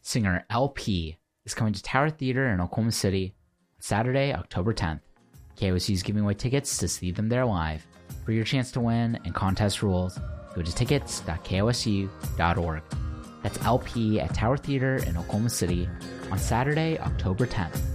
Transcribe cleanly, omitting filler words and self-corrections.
singer LP is coming to Tower Theater in Oklahoma City on Saturday, October 10th. KOSU is giving away tickets to see them there live. For your chance to win and contest rules, go to tickets.kosu.org. That's LP at Tower Theater in Oklahoma City on Saturday, October 10th.